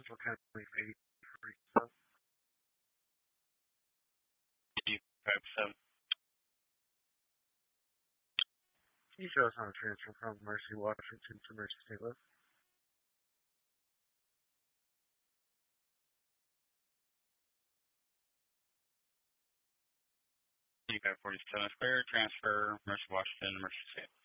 Central County for 83. D57. Can you show us on a transfer from Mercy, Washington to Mercy St. Louis? D547 clear. Transfer Mercy, Washington, Mercy St.